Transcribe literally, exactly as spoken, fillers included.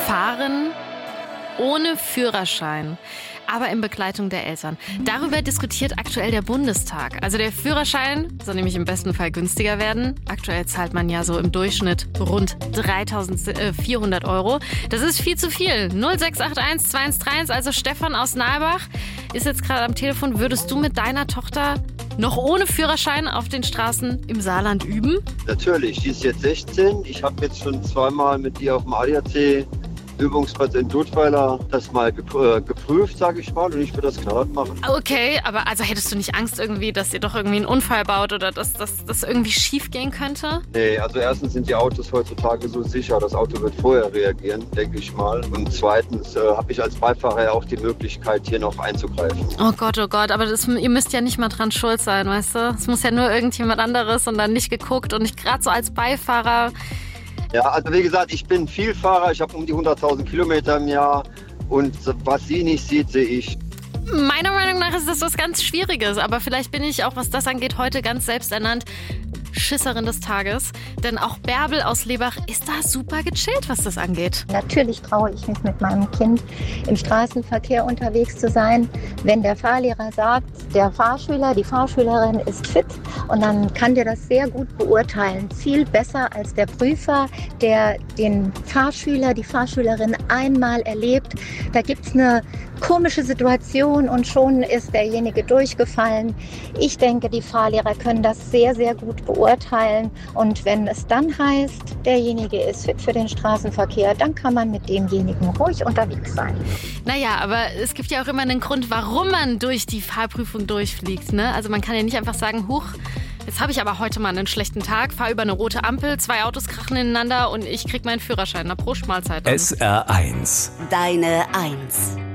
Fahren ohne Führerschein, aber in Begleitung der Eltern. Darüber diskutiert aktuell der Bundestag. Also der Führerschein soll nämlich im besten Fall günstiger werden. Aktuell zahlt man ja so im Durchschnitt rund dreitausendvierhundert Euro. Das ist viel zu viel. null sechs acht eins zwei eins drei eins, also Stefan aus Nalbach ist jetzt gerade am Telefon. Würdest du mit deiner Tochter noch ohne Führerschein auf den Straßen im Saarland üben? Natürlich, die ist jetzt sechzehn. Ich habe jetzt schon zweimal mit ihr auf dem A D A C Übungsplatz in Dudweiler das mal geprüft, geprüft sage ich mal, und ich würde das knallhart machen. Okay, aber also hättest du nicht Angst irgendwie, dass ihr doch irgendwie einen Unfall baut oder dass das irgendwie schief gehen könnte? Nee, also erstens sind die Autos heutzutage so sicher, das Auto wird vorher reagieren, denke ich mal. Und zweitens äh, habe ich als Beifahrer ja auch die Möglichkeit, hier noch einzugreifen. Oh Gott, oh Gott, aber das, ihr müsst ja nicht mal dran schuld sein, weißt du? Es muss ja nur irgendjemand anderes und dann nicht geguckt und nicht gerade so als Beifahrer. Ja, also wie gesagt, ich bin Vielfahrer, ich habe um die hunderttausend Kilometer im Jahr und was sie nicht sieht, sehe ich. Meiner Meinung nach ist das was ganz Schwieriges, aber vielleicht bin ich auch, was das angeht, heute ganz selbsternannt Schisserin des Tages. Denn auch Bärbel aus Lebach ist da super gechillt, was das angeht. Natürlich traue ich mich mit meinem Kind im Straßenverkehr unterwegs zu sein, wenn der Fahrlehrer sagt, der Fahrschüler, die Fahrschülerin ist fit, und dann kann der das sehr gut beurteilen. Viel besser als der Prüfer, der den Fahrschüler, die Fahrschülerin einmal erlebt. Da gibt es eine komische Situation und schon ist derjenige durchgefallen. Ich denke, die Fahrlehrer können das sehr, sehr gut beurteilen. Und wenn es dann heißt, derjenige ist fit für den Straßenverkehr, dann kann man mit demjenigen ruhig unterwegs sein. Naja, aber es gibt ja auch immer einen Grund, warum man durch die Fahrprüfung durchfliegt, ne? Also man kann ja nicht einfach sagen, huch, jetzt habe ich aber heute mal einen schlechten Tag, fahre über eine rote Ampel, zwei Autos krachen ineinander und ich krieg meinen Führerschein. Na, Prost, Mahlzeit. S R eins. Deine Eins.